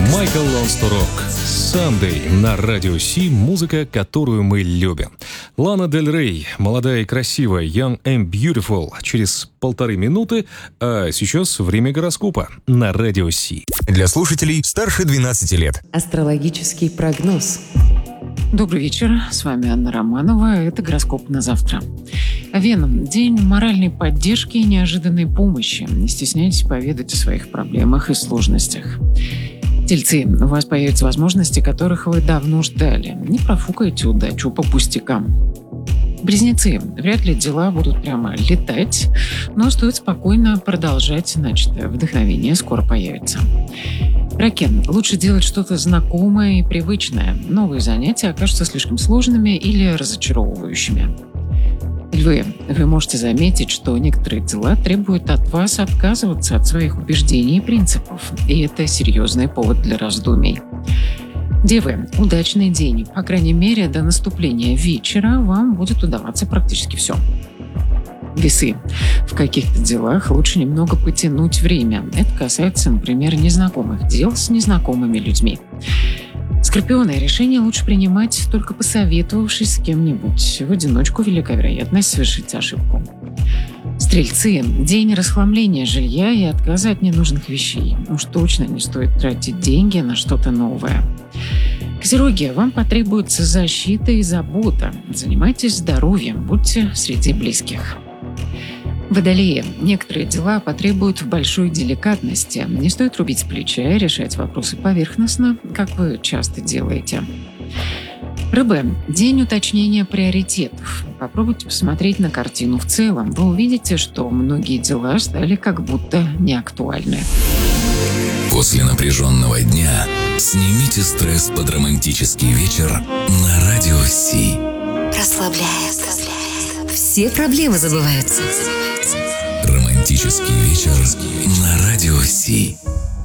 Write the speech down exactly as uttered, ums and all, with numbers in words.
Майкл Лонсторок. Sunday на Радио Си. Музыка, которую мы любим. Лана Дель Рей. Молодая и красивая. Young and Beautiful. Через полторы минуты. А сейчас время гороскопа на Радио Си. Для слушателей старше двенадцати лет. Астрологический прогноз. Добрый вечер, с вами Анна Романова, это гороскоп на завтра. Вена, день моральной поддержки и неожиданной помощи. Не стесняйтесь поведать о своих проблемах и сложностях. Тельцы, у вас появятся возможности, которых вы давно ждали. Не профукайте удачу по пустякам. Близнецы, вряд ли дела будут прямо летать, но стоит спокойно продолжать начатое. Вдохновение скоро появится. Раки, лучше делать что-то знакомое и привычное. Новые занятия окажутся слишком сложными или разочаровывающими. Львы, вы можете заметить, что некоторые дела требуют от вас отказываться от своих убеждений и принципов, и это серьезный повод для раздумий. Девы, удачный день. По крайней мере, до наступления вечера вам будет удаваться практически все. Весы. В каких-то делах лучше немного потянуть время. Это касается, например, незнакомых дел с незнакомыми людьми. Скорпионы. Решение лучше принимать, только посоветовавшись с кем-нибудь. В одиночку велика вероятность совершить ошибку. Стрельцы. День расхламления жилья и отказа от ненужных вещей. Уж точно не стоит тратить деньги на что-то новое. Козероги, вам потребуется защита и забота. Занимайтесь здоровьем, будьте среди близких. Водолеи. Некоторые дела потребуют большой деликатности. Не стоит рубить с плеча и решать вопросы поверхностно, как вы часто делаете. Рыбы. День уточнения приоритетов. Попробуйте посмотреть на картину в целом. Вы увидите, что многие дела стали как будто неактуальны. После напряженного дня снимите стресс под романтический вечер на Радио Си. Расслабляет. Все проблемы забываются. Романтический вечер на Радио Си.